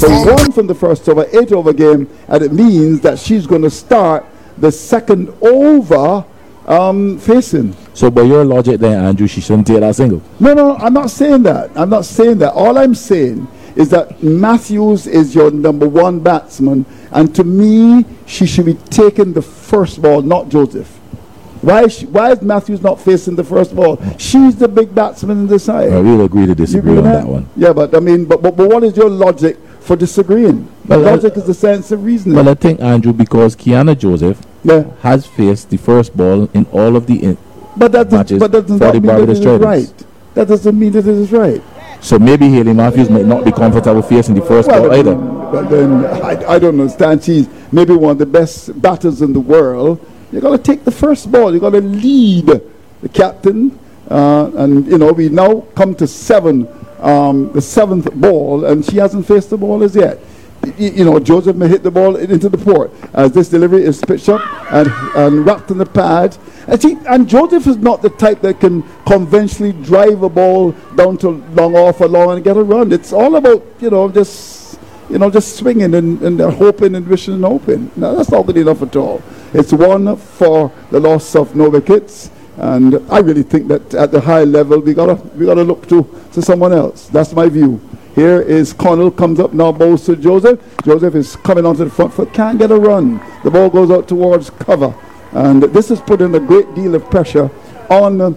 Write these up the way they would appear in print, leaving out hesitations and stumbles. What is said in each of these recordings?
So 1 from the first over, 8 over game, and it means that she's going to start the second over facing. So by your logic then, Andrew, she shouldn't take that single? No, I'm not saying that. All I'm saying is that Matthews is your number 1 batsman, and to me, she should be taking the first ball, not Joseph. Why is Matthews not facing the first ball? She's the big batsman in the side. I really agree to disagree on that one. Yeah, but I mean, but what is your logic for disagreeing? Logic is the sense of reasoning. Well, I think, Andrew, because Kiana Joseph has faced the first ball in all of the matches but that does not mean that it is right. That doesn't mean that it is right. So maybe Hayley Matthews might not be comfortable facing the first ball either. But then I don't understand. She's maybe one of the best batters in the world. You got to take the first ball. You got to lead the captain, and we now come to 7, the 7th ball, and she hasn't faced the ball as yet. Joseph may hit the ball into the port as this delivery is pitched up and wrapped in the pad. And Joseph is not the type that can conventionally drive a ball down to long off or long and get a run. It's all about just swinging and hoping and wishing and hoping. No, that's not good enough at all. It's 1 for the loss of no wickets, and I really think that at the high level we gotta look to someone else. That's my view. Here is Connell, comes up now, bowls to Joseph. Joseph is coming onto the front foot, can't get a run. The ball goes out towards cover, and this has put in a great deal of pressure on the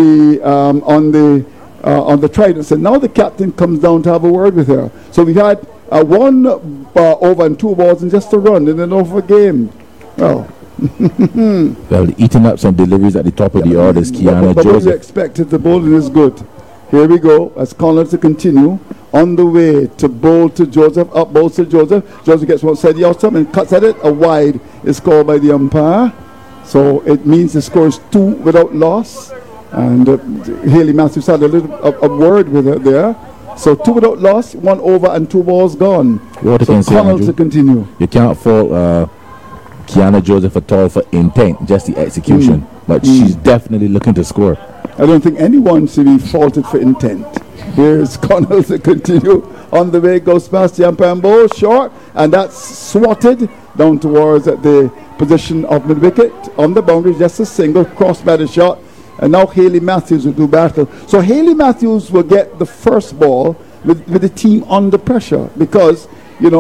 Tridents. And now the captain comes down to have a word with her. So we had 1 over and 2 balls and just a run in an over game. Well, eating up some deliveries at the top of the order is Kiana Joseph. What we expected, the bowling is good. Here we go, as Connell to continue. On the way to bowl to Joseph, up bowls to Joseph. Joseph gets one side the outside and cuts at it. A wide is scored by the umpire. So it means the score is 2 without loss. And Hayley Matthews had a word with her there. So 2 without loss, 1 over and 2 balls gone. So Connell to continue. You can't fault Kiana Joseph at all for intent, just the execution. But she's definitely looking to score. I don't think anyone should be faulted for intent. Here's Connell to continue. On the way, goes past the umpire and bowl, short, and that's swatted down towards the position of mid-wicket. On the boundary, just a single, cross-batted shot. And now Hayley Matthews will do battle. So Hayley Matthews will get the first ball with the team under pressure because,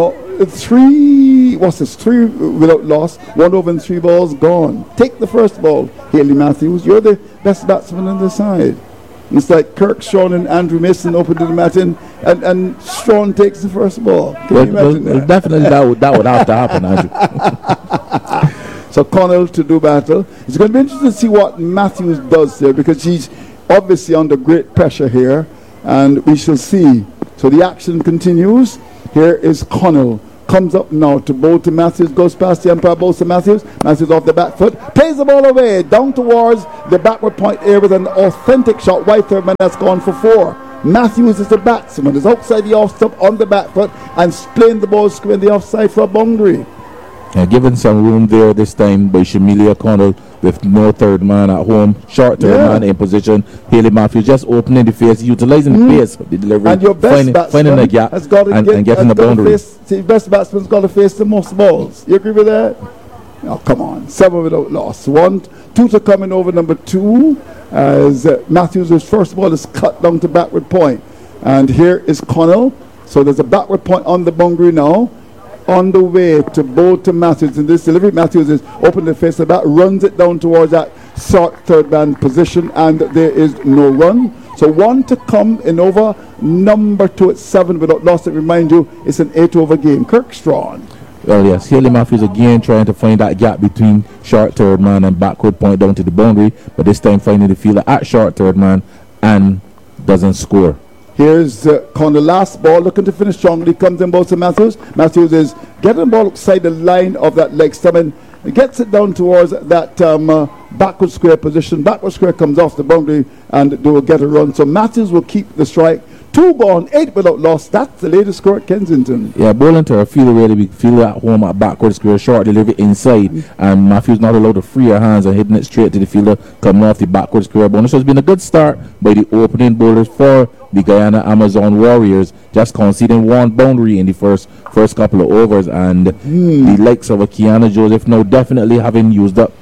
3 without loss, 1 over and 3 balls gone. Take the first ball, Hayley Matthews. You're the best batsman on the side. It's like Kirk, Strawn, and Andrew Mason open to the mat, and Strawn takes the first ball. Can you imagine that? Definitely that would have to happen, Andrew. So Connell to do battle. It's going to be interesting to see what Matthews does there because she's obviously under great pressure here, and we shall see. So the action continues. Here is Connell. Comes up now to bowl to Matthews, goes past the umpire, bowls to Matthews. Matthews off the back foot, plays the ball away, down towards the backward point area with an authentic shot. White third man, that's gone for 4. Matthews is the batsman, is outside the off stump on the back foot and playing the ball square in the offside for a boundary. Given some room there this time by Shamilia Connell with no third man at home, short third man in position. Hayley Matthews just opening the face, utilizing the pace of the delivery, and your best finding the gap and getting the boundary. The best batsman's got to face the most balls. You agree with that? Oh, come on. 7 without loss. 1, 2 to coming over number 2 as Matthews' first ball is cut down to backward point. And here is Connell. So there's a backward point on the boundary now. On the way to bowl to Matthews. In this delivery, Matthews is open to face the bat, runs it down towards that short third man position, and there is no run. So 1 to come in over number 2 at 7 without loss. To remind you, it's an 8 over game. Kirk Strawn. Well, yes, Hayley Matthews again trying to find that gap between short third man and backward point down to the boundary, but this time finding the fielder at short third man and doesn't score. Here's Connell, last ball, looking to finish strongly, comes in both to Matthews. Matthews is getting the ball outside the line of that leg stump and gets it down towards that backward square position. Backward square comes off the boundary and they will get a run. So Matthews will keep the strike 2 gone, 8 without loss. That's the latest score at Kensington. Yeah, bowling to her fielder really big fielder at home at backward square, short delivery inside, and Matthews not allowed to free her hands and hitting it straight to the fielder coming off the backward square bonus. So it's been a good start by the opening bowlers for the Guyana Amazon Warriors, just conceding 1 boundary in the first couple of overs, and the likes of a Kiana Joseph now definitely having used up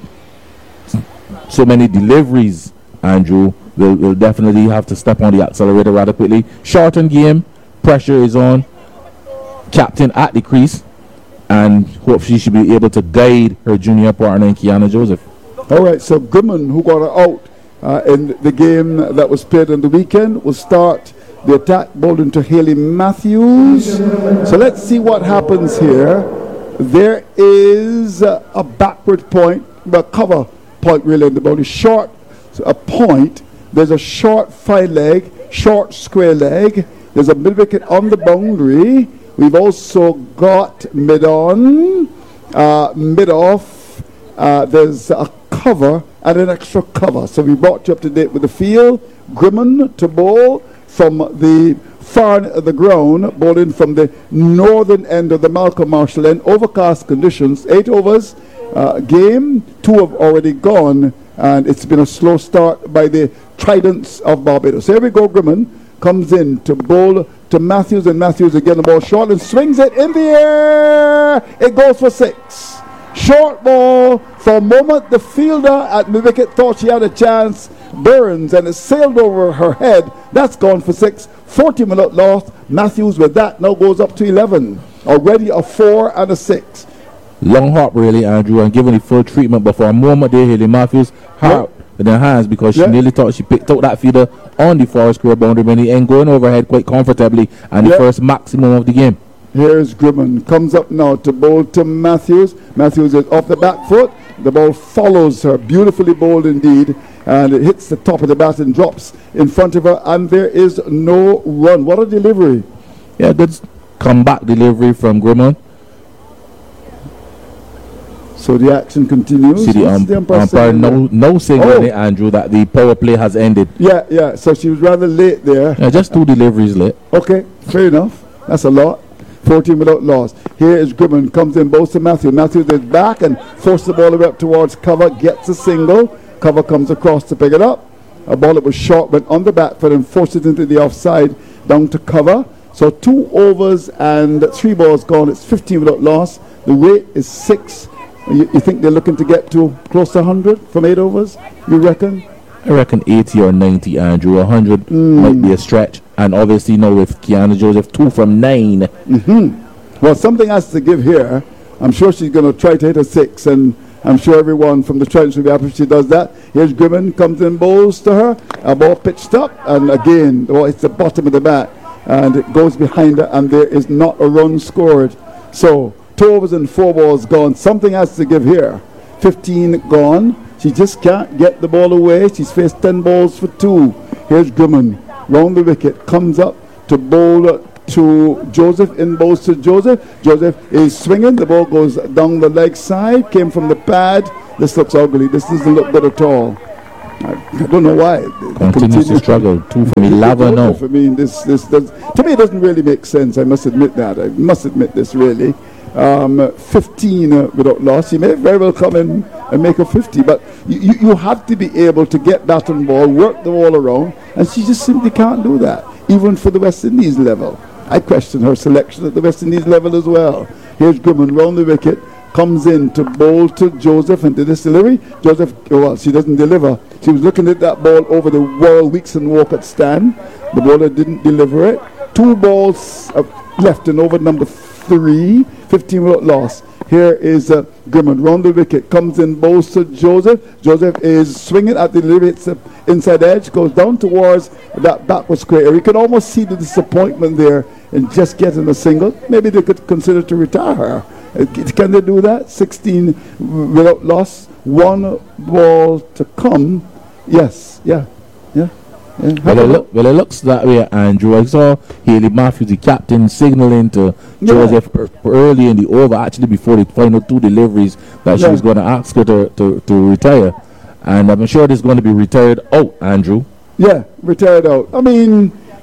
so many deliveries, Andrew, will definitely have to step on the accelerator rather quickly. Shortened game, pressure is on. Captain at the crease, and hopefully she should be able to guide her junior partner in Kiana Joseph. All right, so Grimman, who got her out in the game that was played on the weekend, will start the attack bowling to Haley Matthews. So let's see what happens here. There is a backward point, a cover point really in the bowling. Short a point. There's a short 5 leg, short square leg. There's a mid wicket on the boundary. We've also got mid on, mid off. There's a cover and an extra cover. So we brought you up to date with the field. Grimman to bowl from the far end of the ground, bowling from the northern end of the Malcolm Marshall end. Overcast conditions, 8 overs game. 2 have already gone, and it's been a slow start by the Tridents of Barbados. Here we go. Grimman comes in to bowl to Matthews, and Matthews again the ball short and swings it in the air. It goes for 6. Short ball. For a moment the fielder at the wicket thought she had a chance. Burns, and it sailed over her head. That's gone for 6. 40-minute loss. Matthews with that now goes up to 11. Already a 4 and a 6. Long hop really, Andrew, and given the full treatment, but for a moment there, Haley Matthews hard in her hands because she nearly thought she picked out that feeder on the forward square boundary, but he ain't going overhead quite comfortably, and the first maximum of the game. Here's Grimman, comes up now to bowl to Matthews. Matthews is off the back foot. The ball follows her, beautifully bowled indeed, and it hits the top of the bat and drops in front of her, and there is no run. What a delivery. Yeah, good comeback delivery from Grimman. So the action continues. See the umpire no signaling, Andrew, that the power play has ended. Yeah, so she was rather late there. Yeah, just 2 deliveries late. Okay, fair enough. That's a lot. 14 without loss. Here is Grimman, comes in, bows to Matthews. Matthews is back and forces the ball up towards cover, gets a single. Cover comes across to pick it up. A ball that was short went on the back foot and forced it into the offside, down to cover. So 2 overs and 3 balls gone. It's 15 without loss. The rate is 6. You think they're looking to get to close to 100 from 8 overs? You reckon? I reckon 80 or 90, Andrew. 100 might be a stretch. And obviously now with Kiana Joseph, 2 from 9. Well, something has to give here. I'm sure she's going to try to hit a 6, and I'm sure everyone from the Tridents will be happy if she does that. Here's Grimman, comes in, bowls to her. A ball pitched up, and again, it's the bottom of the bat, and it goes behind her, and there is not a run scored. So 2 overs and 4 balls gone. Something has to give here. 15 gone. She just can't get the ball away. She's faced 10 balls for 2. Here's Grimman, round the wicket, comes up to bowl to Joseph, in bowls to Joseph. Joseph is swinging. The ball goes down the leg side, came from the pad. This looks ugly. This doesn't look good at all. I don't know why. Continues to struggle. 2 from 11 now. I mean, this does, to me, it doesn't really make sense. I must admit that. I must admit this, really. 15 without loss. He may very well come in and make a 50, but you have to be able to get bat and ball, work the ball around, and she just simply can't do that, even for the West Indies level. I question her selection at the West Indies level as well. Here's Grimman round the wicket, comes in to bowl to Joseph, and to this delivery, Joseph, well, she doesn't deliver. She was looking at that ball over the Royal Weeks and Walcott stand. The bowler didn't deliver it. 2 balls left in over number 3, 15 without loss. Here is Grimman round the wicket, comes in, bowls to Joseph. Joseph is swinging at the delivery. It's inside edge, goes down towards that backward square area. You can almost see the disappointment there in just getting a single. Maybe they could consider to retire her. Can they do that? 16 without loss, 1 ball to come. Yes, yeah. Well, it looks that way, Andrew. I saw Haley Matthews, the captain, signaling to Joseph early in the over, actually before the final 2 deliveries, that she was going to ask her to retire. And I'm sure this is going to be retired out, Andrew. Yeah, retired out. I mean,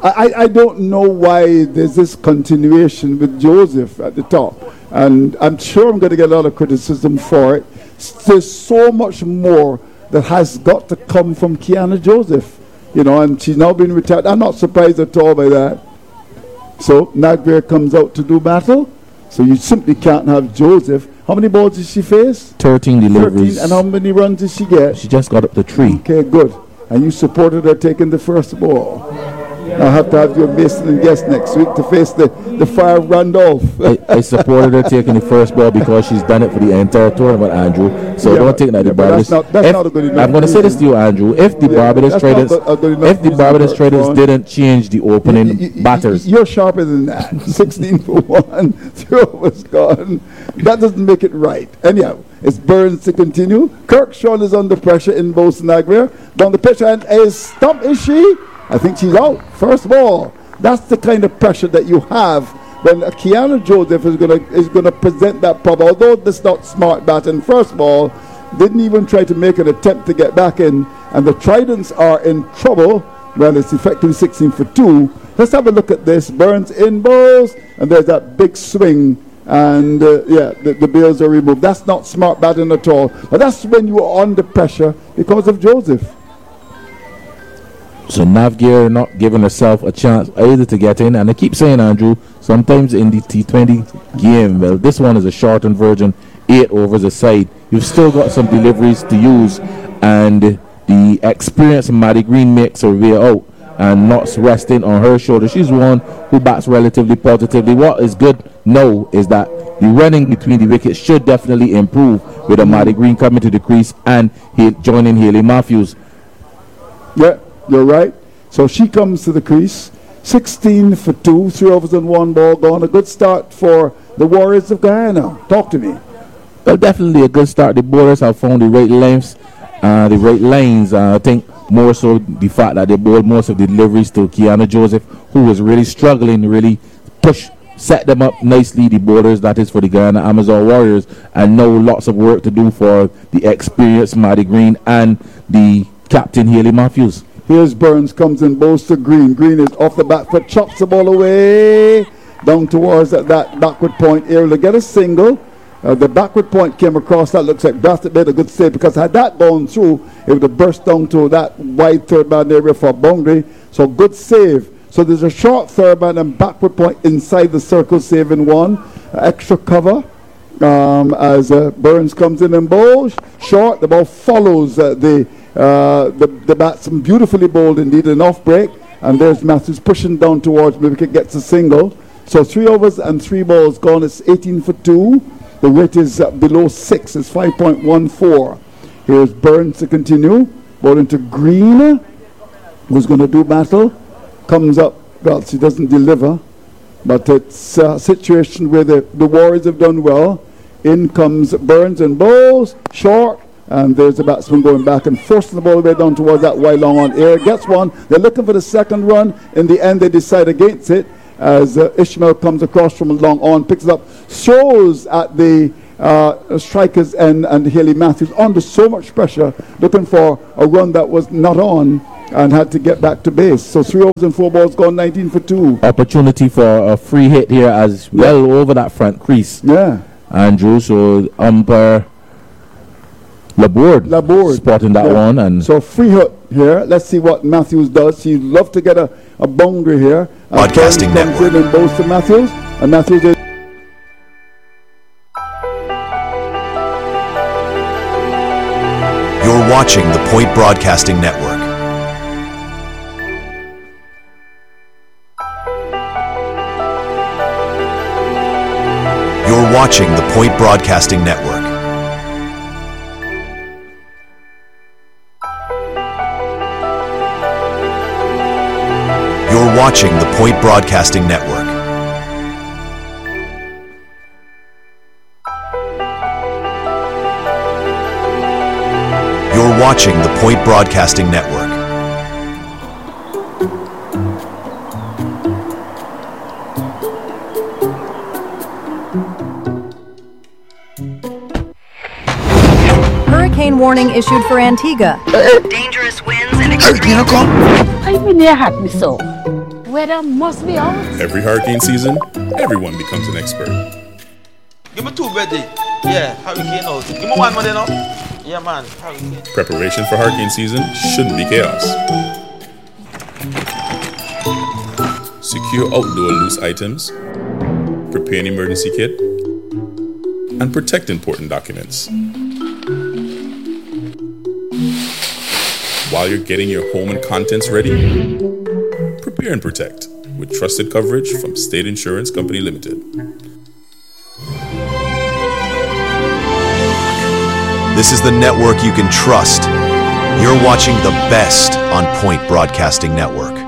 I don't know why there's this continuation with Joseph at the top. And I'm sure I'm going to get a lot of criticism for it. There's so much more that has got to come from Kiana Joseph. You know, and she's now been retired. I'm not surprised at all by that. So Nagver comes out to do battle. So you simply can't have Joseph. How many balls did she face? 13 deliveries. 13. And how many runs did she get? She just got up to 3. Okay, good. And you supported her taking the first ball. I'll have to have your Mason and guest next week to face the Fire Randolph. I supported her taking the first ball because she's done it for the entire tournament, Andrew. So don't take that. That's not a good enough. I'm going to say this to you, Andrew. If the Barbados Traders didn't change the opening batters, you're sharper than that. 16 for 1, 0 was gone. That doesn't make it right. Anyhow, it's Burns to continue. Kirkshaw is under pressure in both Nagver. Down the pitch, and is she? I think she's out. First ball. That's the kind of pressure that you have when Kiana Joseph is gonna present that problem. Although this is not smart batting, first ball, didn't even try to make an attempt to get back in, and the Tridents are in trouble. Well, it's effectively 16 for 2. Let's have a look at this. Burns in balls, and there's that big swing, and the bails are removed. That's not smart batting at all. But that's when you are under pressure because of Joseph. So Navgear not giving herself a chance either to get in. And I keep saying, Andrew, sometimes in the T20 game, well, this one is a shortened version, 8 overs aside. You've still got some deliveries to use, and the experienced Maddie Green makes her way out and not resting on her shoulder. She's one who bats relatively positively. What is good now is that the running between the wickets should definitely improve with a Maddie Green coming to the crease and joining Hayley Matthews. Yeah. You're right. So she comes to the crease. 16 for 2, 3 overs and 1 ball gone. A good start for the Warriors of Guyana. Talk to me. Well, definitely a good start. The bowlers have found the right lengths, the right lines. I think more so the fact that they bowled most of the deliveries to Kiana Joseph, who was really struggling to really set them up nicely, the bowlers, that is for the Guyana Amazon Warriors, and now lots of work to do for the experienced Maddie Green and the captain Hayley Matthews. Here's Burns, comes in, bowls to Green. Green is off the back foot, chops the ball away, down towards that backward point area to get a single. The backward point came across, that looks like Bradford made a good save, because had that gone through, it would have burst down to that wide third man area for a boundary. So good save. So there's a short third man and backward point inside the circle, saving one. Extra cover as Burns comes in and bowls. Short, the ball follows the batsman, beautifully bowled indeed, an off break, and there's Matthews pushing down towards the wicket, gets a single. So 3 overs and 3 balls gone. It's 18 for 2. The rate is below 6. It's 5.14. Here's Burns to continue, bowling to Green, who's going to do battle. Comes up, well, she doesn't deliver, but it's a situation where the Warriors have done well. In comes Burns and bowls short. And there's the batsman going back and forcing the ball away down towards that wide long on air. Gets one. They're looking for the second run. In the end, they decide against it as Ishmael comes across from long on, picks it up, throws at the strikers and Hayley Matthews under so much pressure, looking for a run that was not on and had to get back to base. So 3 overs and 4 balls gone, 19 for 2. Opportunity for a free hit here as well over that front crease. Yeah. Andrew, so umpire Laborde spotting that one. And so free hit here. Let's see what Matthews does. He'd love to get a boundary here. Broadcasting Network. And bows to Matthews. And Matthews is You're watching the Point Broadcasting Network. You're watching the Point Broadcasting Network. You're watching the Point Broadcasting Network. You're watching the Point Broadcasting Network. Hurricane warning issued for Antigua. Dangerous winds and Ay, tira ko. Ay, minihat mi so. weather must be out. Every hurricane season, everyone becomes an expert. Give me 2 birthday. Yeah, hurricane out. Give me 1 more then, no? Yeah, man, hurricane. Preparation for hurricane season shouldn't be chaos. Secure outdoor loose items, prepare an emergency kit, and protect important documents. While you're getting your home and contents ready, prepare and protect with trusted coverage from State Insurance Company Limited. This is the network you can trust. You're watching the best on Point Broadcasting Network.